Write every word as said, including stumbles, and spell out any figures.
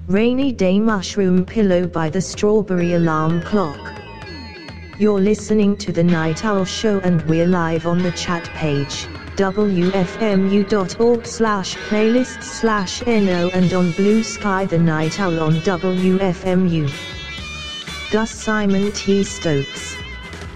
Rainy Day Mushroom Pillow by the Strawberry Alarm Clock. You're listening to The Night Owl Show and we're live on the chat page, w f m u dot org slash playlist slash no, and on Blue Sky The Night Owl on W F M U. Gus Simon T. Stokes.